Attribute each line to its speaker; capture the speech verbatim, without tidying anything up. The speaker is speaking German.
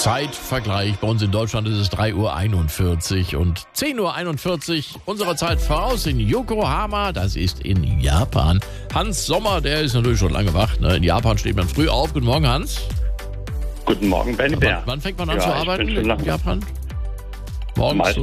Speaker 1: Zeitvergleich. Bei uns in Deutschland ist es drei Uhr einundvierzig und zehn Uhr einundvierzig unserer Zeit voraus in Yokohama. Das ist in Japan. Hans Sommer, der ist natürlich schon lange wach. Ne? In Japan steht man früh auf. Guten Morgen, Hans.
Speaker 2: Guten Morgen, Benny Bär.
Speaker 1: Wann, wann fängt man an
Speaker 2: Ja,
Speaker 1: zu
Speaker 2: ich
Speaker 1: arbeiten
Speaker 2: bin schon
Speaker 1: in
Speaker 2: lange
Speaker 1: Japan? Morgens?
Speaker 2: Meistens